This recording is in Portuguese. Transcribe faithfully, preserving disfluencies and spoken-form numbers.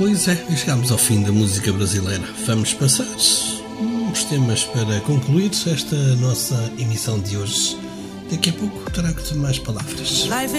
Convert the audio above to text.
Pois é, chegámos ao fim da música brasileira. Vamos passar uns temas para concluir esta nossa emissão de hoje. Daqui a pouco trago-te mais palavras.